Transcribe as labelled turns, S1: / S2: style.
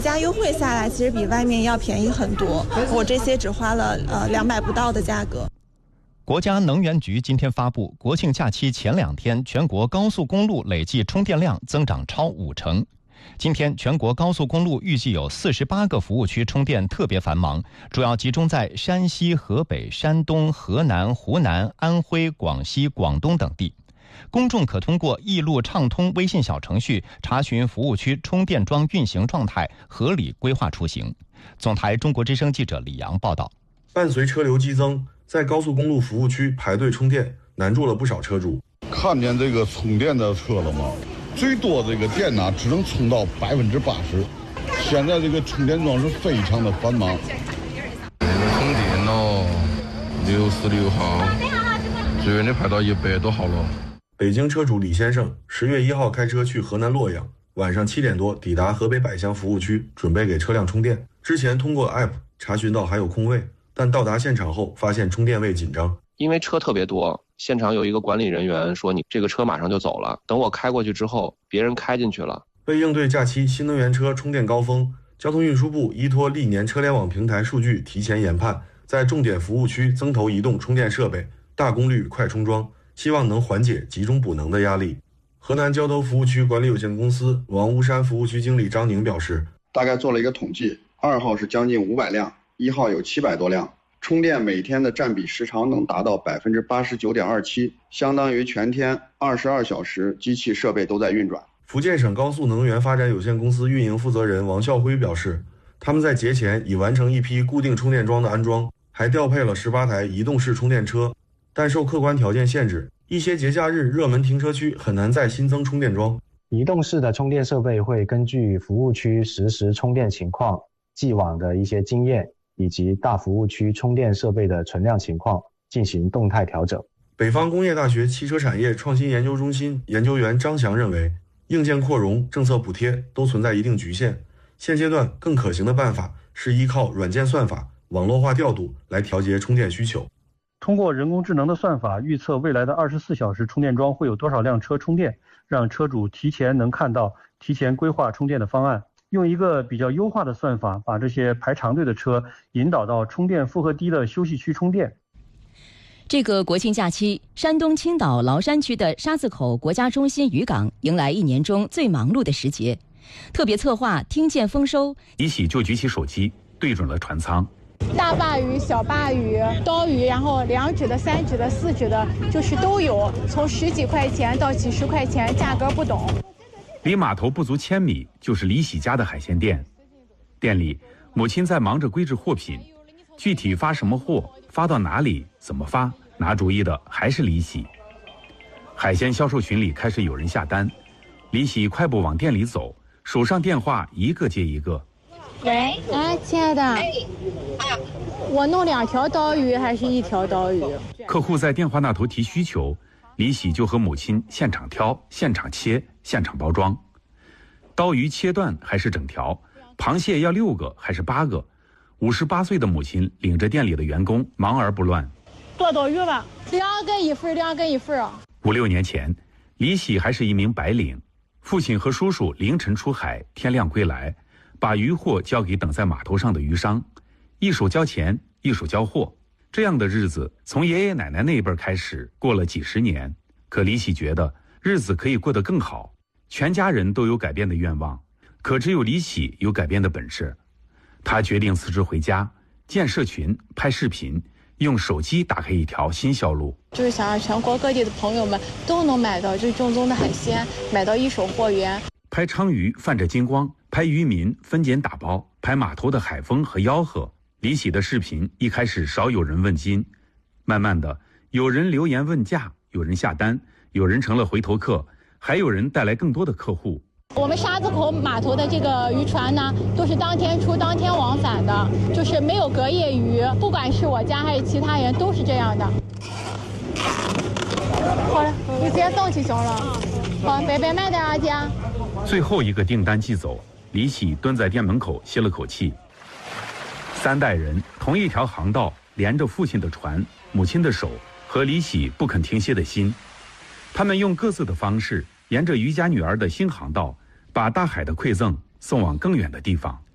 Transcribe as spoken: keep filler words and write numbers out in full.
S1: 加优惠下来，其实比外面要便宜很多。我这些只花了呃两百不到的价格。
S2: 国家能源局今天发布，国庆假期前两天，全国高速公路累计充电量增长超五成。今天全国高速公路预计有四十八个服务区充电特别繁忙，主要集中在山西、河北、山东、河南、湖南、安徽、广西、广东等地。公众可通过易路畅通微信小程序查询服务区充电桩运行状态，合理规划出行。总台中国之声记者李阳报道。
S3: 伴随车流激增，在高速公路服务区排队充电，难住了不少车主。
S4: 看见这个充电的车了吗？最多这个电呢，只能充到百分之八十。现在这个充电桩是非常的繁忙。
S5: 这个充电了，六十六号，最远的排到一百多号了。
S3: 北京车主李先生十月一号开车去河南洛阳，晚上七点多抵达河北百乡服务区，准备给车辆充电。之前通过 A P P 查询到还有空位，但到达现场后发现充电位紧张，
S6: 因为车特别多。现场有一个管理人员说：“你这个车马上就走了。”等我开过去之后，别人开进去了。
S3: 为应对假期新能源车充电高峰，交通运输部依托历年车联网平台数据，提前研判，在重点服务区增投移动充电设备、大功率快充桩，希望能缓解集中补能的压力。河南交投服务区管理有限公司王屋山服务区经理张宁表示，
S7: 大概做了一个统计，二号是将近五百辆，一号有七百多辆。充电每天的占比时长能达到百分之八十九点二七，相当于全天二十二小时机器设备都在运转。
S3: 福建省高速能源发展有限公司运营负责人王孝辉表示，他们在节前已完成一批固定充电桩的安装，还调配了十八台移动式充电车，但受客观条件限制，一些节假日热门停车区很难再新增充电桩。
S8: 移动式的充电设备会根据服务区实时充电情况、既往的一些经验以及大服务区充电设备的存量情况进行动态调整。
S3: 北方工业大学汽车产业创新研究中心研究员张翔认为，硬件扩容、政策补贴都存在一定局限，现阶段更可行的办法是依靠软件算法、网络化调度来调节充电需求。
S9: 通过人工智能的算法预测未来的二十四小时充电桩会有多少辆车充电，让车主提前能看到、提前规划充电的方案。用一个比较优化的算法，把这些排长队的车引导到充电负荷低的休息区充电。
S10: 这个国庆假期，山东青岛崂山区的沙子口国家中心渔港迎来一年中最忙碌的时节。特别策划听见丰收，
S11: 李喜就举起手机对准了船舱。
S12: 大鲅鱼、小鲅鱼、刀鱼，然后两指的、三指的、四指的，就是都有，从十几块钱到几十块钱，价格不等。
S11: 离码头不足千米就是李喜家的海鲜店，店里母亲在忙着归置货品，具体发什么货、发到哪里、怎么发，拿主意的还是李喜。海鲜销售群里开始有人下单，李喜快步往店里走，手上电话一个接一个。
S12: 喂，哎，亲爱的，我弄两条刀鱼还是一条刀鱼？
S11: 客户在电话那头提需求，李喜就和母亲现场挑、现场切、现场包装。刀鱼切断还是整条？螃蟹要六个还是八个？五十八岁的母亲领着店里的员工忙而不乱。
S12: 多刀鱼吧，两个一份，两个一份啊。
S11: 五六年前，李喜还是一名白领，父亲和叔叔凌晨出海，天亮归来，把渔货交给等在码头上的渔商，一手交钱，一手交货。这样的日子从爷爷奶奶那一辈开始过了几十年，可李喜觉得日子可以过得更好。全家人都有改变的愿望，可只有李喜有改变的本事。他决定辞职回家，建社群，拍视频，用手机打开一条新销路。
S12: 就是想让全国各地的朋友们都能买到最正宗的海鲜，买到一手货源。
S11: 拍鲳鱼泛着金光，拍渔民分拣打包，拍码头的海风和吆喝。李喜的视频一开始少有人问津，慢慢的有人留言问价，有人下单，有人成了回头客，还有人带来更多的客户。
S12: 我们沙子口码头的这个渔船呢，都是当天出当天往返的，就是没有隔夜鱼，不管是我家还是其他人都是这样的。好了，你直接送去行了。好，白白卖点啊，姐。
S11: 最后一个订单寄走，李喜蹲在店门口歇了口气。三代人同一条航道，连着父亲的船、母亲的手和李喜不肯停歇的心。他们用各自的方式，沿着渔家女儿的新航道，把大海的馈赠送往更远的地方。